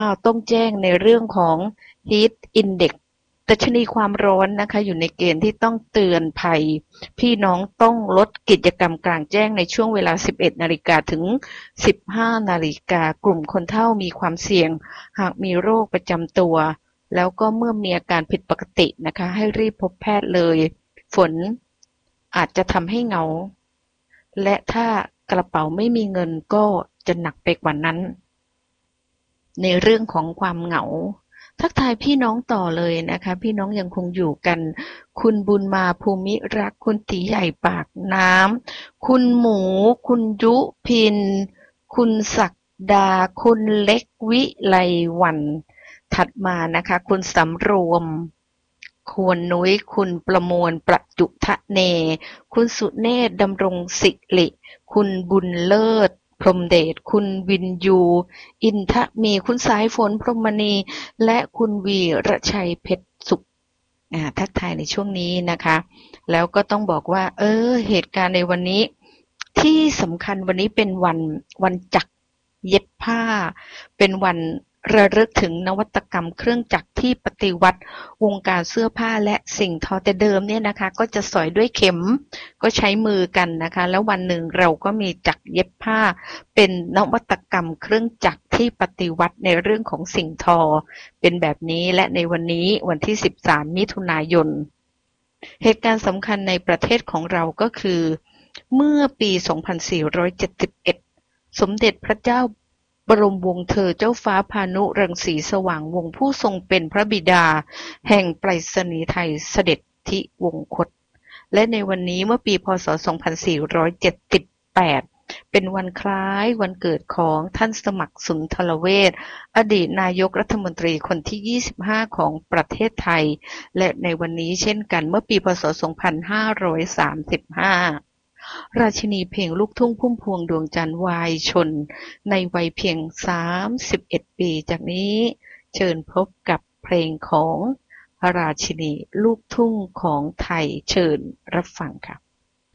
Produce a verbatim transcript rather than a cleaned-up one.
ต้องแจ้งในเรื่องของ Heat Index ดัชนีความร้อนนะคะอยู่ในเกณฑ์ที่ต้องเตือนภัยพี่น้องต้องลดกิจกรรมกลางแจ้งในช่วงเวลา สิบเอ็ดนาฬิกา ถึง สิบห้านาฬิกา กลุ่มคนเฒ่ามีความเสี่ยงหากมีโรคประจำตัวแล้วก็เมื่อมีอาการผิดปกตินะคะให้รีบพบแพทย์เลยฝนอาจจะทำให้เหงาและถ้ากระเป๋าไม่มีเงินก็จะหนักไปกว่านั้นในเรื่องของความเหงาทักทายพี่น้องต่อเลยนะคะพี่น้องยังคงอยู่กันคุณบุญมาภูมิรักคุณตีใหญ่ปากน้ำคุณหมูคุณยุพินคุณศักดาคุณเล็กวิไลวันถัดมานะคะคุณสำรวมควรนุ้ยคุณประมวลประจุทะเนคุณสุเนศดำรงสิริคุณบุญเลิศพรหมเดชคุณวินยูอินทมีคุณสายฝนพรหมณีและคุณวีระชัยเพชรสุขอ่าทักทายในช่วงนี้นะคะแล้วก็ต้องบอกว่าเออเหตุการณ์ในวันนี้ที่สำคัญวันนี้เป็นวันวันจักรเย็บผ้าเป็นวันระลึกถึงนวัตกรรมเครื่องจักรที่ปฏิวัติวงการเสื้อผ้าและสิ่งทอแต่เดิมเนี่ยนะคะก็จะสอยด้วยเข็มก็ใช้มือกันนะคะแล้ววันหนึ่งเราก็มีจักรเย็บผ้าเป็นนวัตกรรมเครื่องจักรที่ปฏิวัติในเรื่องของสิ่งทอเป็นแบบนี้และในวันนี้วันที่สิบสามมิถุนายนเหตุการณ์สำคัญในประเทศของเราก็คือเมื่อปีสองพันสี่ร้อยเจ็ดสิบเอ็ดสมเด็จพระเจ้าบรมวงศ์เธอเจ้าฟ้าพานุรังสีสว่างวงศ์ผู้ทรงเป็นพระบิดาแห่งไปรษณีย์ไทยเสด็จทิวงคตและในวันนี้เมื่อปีพ.ศ. สองพันสี่ร้อยเจ็ดสิบแปดเป็นวันคล้ายวันเกิดของท่านสมัครสุนทรเวชอดีตนายกรัฐมนตรีคนที่ยี่สิบห้าของประเทศไทยและในวันนี้เช่นกันเมื่อปีพ.ศ. สองพันห้าร้อยสามสิบห้าราชินีเพลงลูกทุ่งพุ่มพวงดวงจันทร์วายชนในวัยเพียงสามสิบเอ็ดปีจากนี้เชิญพบกับเพลงของราชินีลูกทุ่งของไทยเชิญรับฟังค่ะ